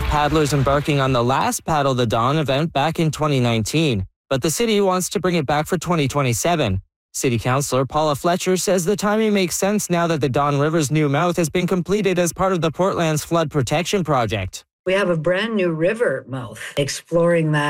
paddlers embarking on the last Paddle the Don event back in 2019, but the city wants to bring it back for 2027. City Councillor Paula Fletcher says the timing makes sense now that the Don River's new mouth has been completed as part of the Portland's flood protection project. We have a brand new river mouth. Exploring that